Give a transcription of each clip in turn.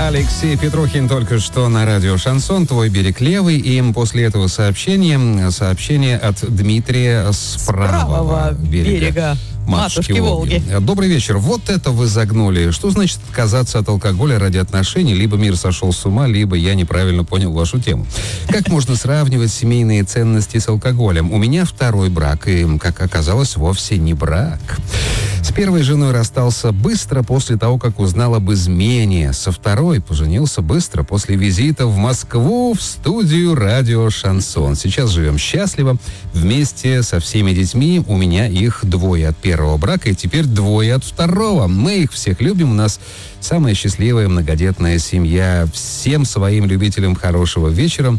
Алексей Петрухин только что на радио «Шансон», «Твой берег левый». И после этого сообщение от Дмитрия с правого берега. Матушки Волги. Добрый вечер. Вот это вы загнули. Что значит отказаться от алкоголя ради отношений? Либо мир сошел с ума, либо я неправильно понял вашу тему. Как можно сравнивать семейные ценности с алкоголем? У меня второй брак, и, как оказалось, вовсе не брак. С первой женой расстался быстро после того, как узнал об измене. Со второй поженился быстро после визита в Москву в студию радио «Шансон». Сейчас живем счастливо вместе со всеми детьми. У меня их 2 от первого брака и теперь 2 от второго. Мы их всех любим. У нас самая счастливая многодетная семья. Всем своим любителям хорошего вечера.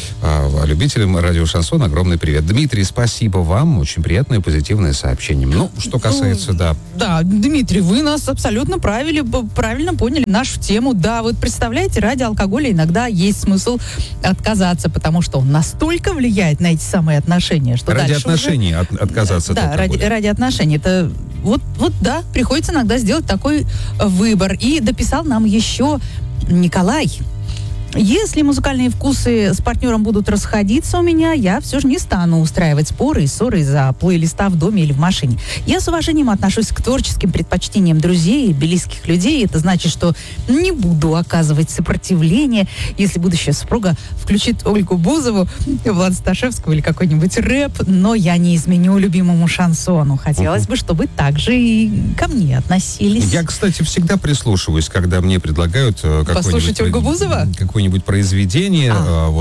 А любителям радио «Шансон» огромный привет. Дмитрий, спасибо вам. Очень приятное позитивное сообщение. Ну, что касается, Да, Дмитрий, вы нас абсолютно правильно поняли нашу тему. Да, вот представляете, ради алкоголя иногда есть смысл отказаться, потому что он настолько влияет на эти самые отношения, что ради дальше отношений отказаться от алкоголя. Да, ради отношений. Это вот да, приходится иногда сделать такой выбор. И дописал нам еще Николай. Если музыкальные вкусы с партнером будут расходиться у меня, я все же не стану устраивать споры и ссоры из-за плейлиста в доме или в машине. Я с уважением отношусь к творческим предпочтениям друзей и близких людей. Это значит, что не буду оказывать сопротивление, если будущая супруга включит Ольгу Бузову, Влада Сташевского или какой-нибудь рэп, но я не изменю любимому шансону. Хотелось бы, чтобы так же и ко мне относились. Я, кстати, всегда прислушиваюсь, когда мне предлагают послушать Ольгу Бузова? Какое-нибудь произведение,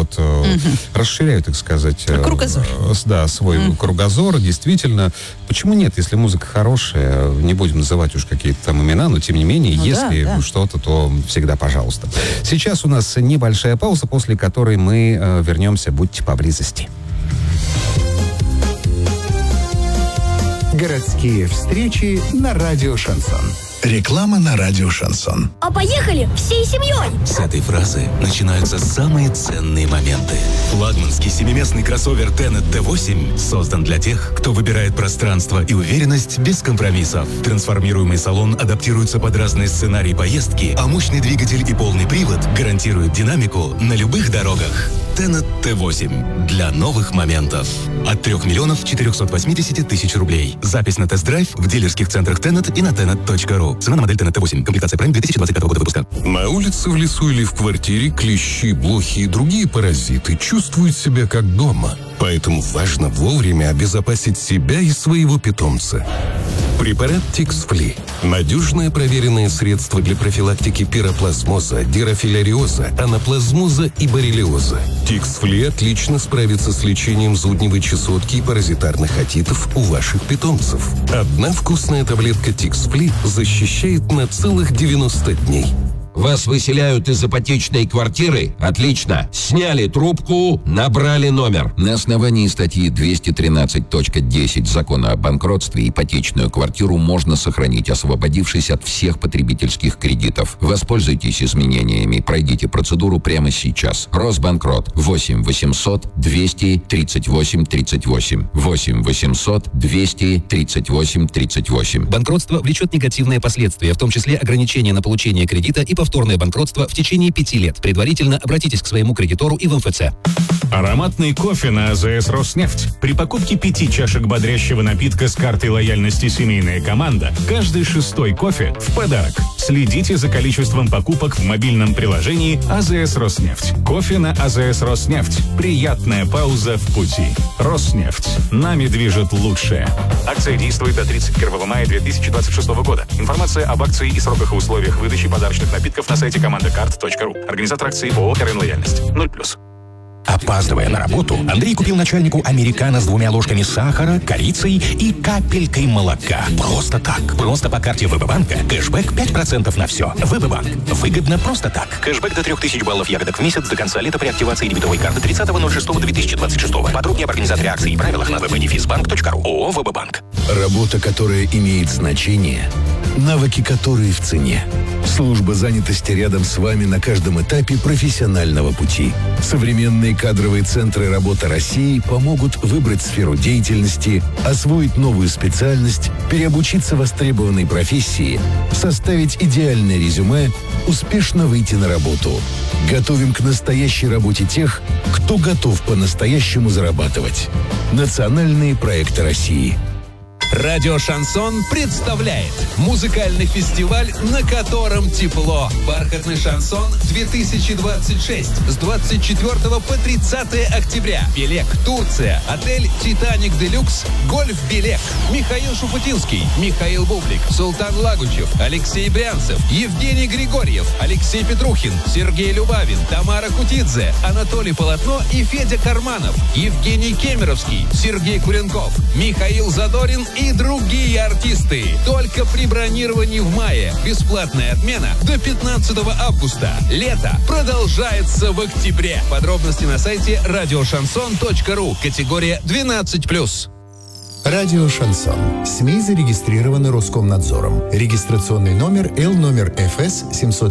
расширяю, так сказать, кругозор. Да, свой кругозор. Действительно, почему нет, если музыка хорошая, не будем называть уж какие-то там имена, но тем не менее, если что-то, то всегда пожалуйста. Сейчас у нас небольшая пауза, после которой мы вернемся. Будьте поблизости. Городские встречи на радио «Шансон». Реклама на радио «Шансон». А поехали всей семьей! С этой фразы начинаются самые ценные моменты. Флагманский 7-местный кроссовер Tenet T8 создан для тех, кто выбирает пространство и уверенность без компромиссов. Трансформируемый салон адаптируется под разные сценарии поездки, а мощный двигатель и полный привод гарантируют динамику на любых дорогах. Tenet T8 для новых моментов. От 3 480 000 рублей. Запись на тест-драйв в дилерских центрах Tenet и на tenet.ru. Цена на модель Tenet T8. Комплектация Prime 2025 года выпуска. На улице, в лесу или в квартире клещи, блохи и другие паразиты чувствуют себя как дома. Поэтому важно вовремя обезопасить себя и своего питомца. Препарат Тикс-Фли. Надежное проверенное средство для профилактики пироплазмоза, дирофиляриоза, анаплазмоза и боррелиоза. Тикс-Фли отлично справится с лечением зудневой чесотки и паразитарных отитов у ваших питомцев. Одна вкусная таблетка Тикс-Фли защищает на целых 90 дней. Вас выселяют из ипотечной квартиры? Отлично. Сняли трубку, набрали номер. На основании статьи 213.10 Закона о банкротстве ипотечную квартиру можно сохранить, освободившись от всех потребительских кредитов. Воспользуйтесь изменениями. Пройдите процедуру прямо сейчас. Росбанкрот. 8 800 238 38. 8 800 238 38. Банкротство влечет негативные последствия, в том числе ограничения на получение кредита и повторное банкротство в течение 5 лет. Предварительно обратитесь к своему кредитору и в МФЦ. Ароматный кофе на АЗС «Роснефть». При покупке 5 чашек бодрящего напитка с картой лояльности «Семейная команда» каждый 6-й кофе в подарок. Следите за количеством покупок в мобильном приложении АЗС «Роснефть». Кофе на АЗС «Роснефть». Приятная пауза в пути. «Роснефть». Нами движет лучшее. Акция действует до 31 мая 2026 года. Информация об акции и сроках и условиях выдачи подарочных напитков на сайте командакарт.ру. Организатор акции ООО «КРН Лояльность». 0+. Опаздывая на работу, Андрей купил начальнику американо с 2 ложками сахара, корицей и капелькой молока. Просто так. Просто по карте ВБ-банка. Кэшбэк 5% на все. ВБ-банк. Выгодно просто так. Кэшбэк до 3000 баллов ягодок в месяц до конца лета при активации дебетовой карты 30.06.2026. Подробнее об организаторе акции и правилах на www.benefisbank.ru. ООО «ВБ-банк». Работа, которая имеет значение, навыки которые в цене. Служба занятости рядом с вами на каждом этапе профессионального пути. Современные кадровые центры работы России помогут выбрать сферу деятельности, освоить новую специальность, переобучиться востребованной профессии, составить идеальное резюме, успешно выйти на работу. Готовим к настоящей работе тех, кто готов по-настоящему зарабатывать. Национальные проекты России. Радио «Шансон» представляет музыкальный фестиваль, на котором тепло. «Бархатный шансон 2026» с 24 по 30 октября. Белек, Турция, отель «Титаник Делюкс», «Гольф Белек». Михаил Шуфутинский, Михаил Бублик, Султан Лагучев, Алексей Брянцев, Евгений Григорьев, Алексей Петрухин, Сергей Любавин, Тамара Кутидзе, Анатолий Полотно и Федя Карманов, Евгений Кемеровский, Сергей Куренков, Михаил Задорин и другие артисты. Только при бронировании в мае. Бесплатная отмена до 15 августа. Лето продолжается в октябре. Подробности на сайте радиошансон.ру. Категория 12+. Радио «Шансон». СМИ зарегистрированы Роскомнадзором. Регистрационный номер Л номер ФС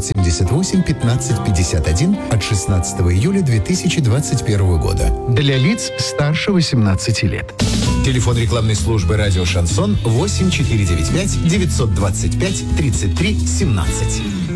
778-1551 от 16 июля 2021 года. Для лиц старше 18 лет. Телефон рекламной службы «Радио Шансон» 8495 925 33 17.